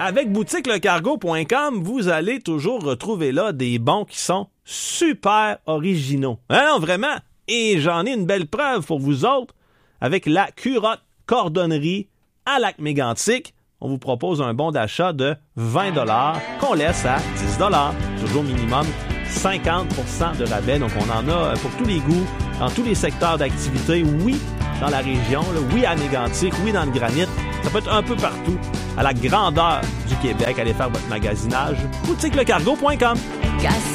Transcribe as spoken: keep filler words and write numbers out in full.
avec boutique le cargo point com, vous allez toujours retrouver là des bons qui sont super originaux. Hein, non, vraiment. Et j'en ai une belle preuve pour vous autres avec la curotte cordonnerie à lac mégantic. On vous propose un bon d'achat de vingt dollars qu'on laisse à dix dollars. Toujours minimum cinquante pour cent de rabais. Donc, on en a pour tous les goûts, dans tous les secteurs d'activité. Oui, dans la région. Là, oui, à Mégantic. Oui, dans le granit. Ça peut être un peu partout. À la grandeur du Québec. Allez faire votre magasinage. boutique le cargo point com.